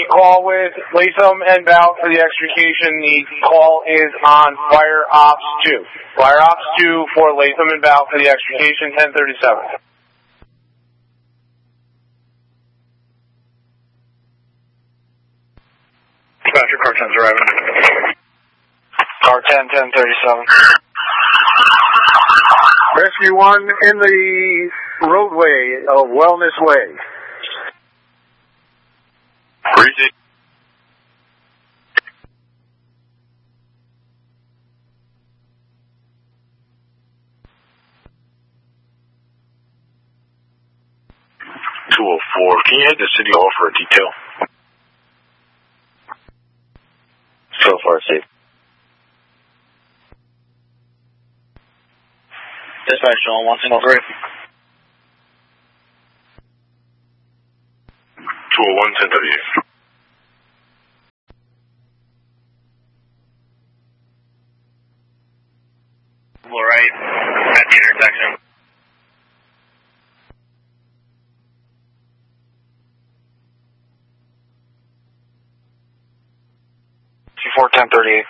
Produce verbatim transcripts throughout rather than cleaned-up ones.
call with Latham and Bout for the extrication. The call is on Fire Ops two. Fire Ops two for Latham and Bout for the extrication, ten thirty-seven. Roger, car ten's arriving. Car ten, ten thirty-seven. Rescue one in the roadway of Wellness Way. Breezy. two oh four, can you head to City Hall for a detail? So far, safe. Dispatch on one single three. two oh one, ten thirty-eight. All right, at the intersection. G four, ten thirty-eight.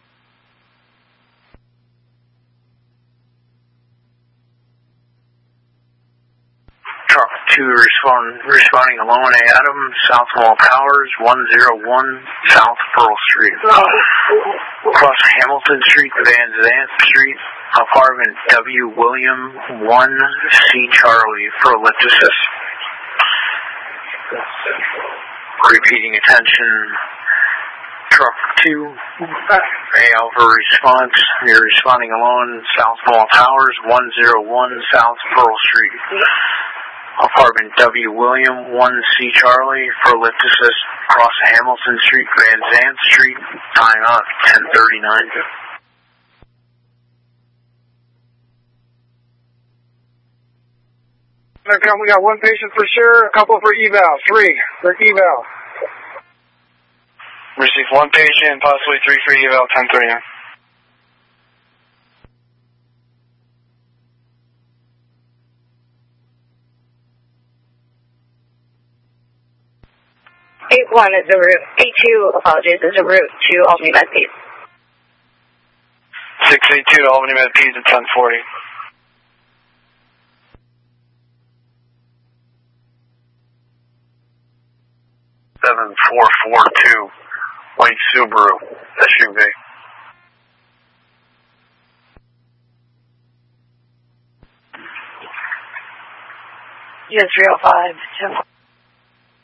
Truck two respond, responding alone, Adam, South Wall Towers, one oh one South Pearl Street. Across Hamilton Street, Van Zandt Street, apartment W. William, one C. Charlie for ellipsis. Repeating attention, truck two, A Alpha response, you're responding alone, South Wall Towers, one oh one South Pearl Street. Apartment W. William, one C. Charlie for ellipsis, across Hamilton Street, Van Zandt Street, time out ten thirty-nine. We got one patient for sure, a couple for eval, three for eval. Received one patient, possibly three for eval, ten thirty-nine. eight one is a route, eight two, apologies, is a route to Albany Med Peds. six eight two to Albany Med Peds at ten forty. seven four four two, white Subaru S U V. Yes, three oh five, ten forty.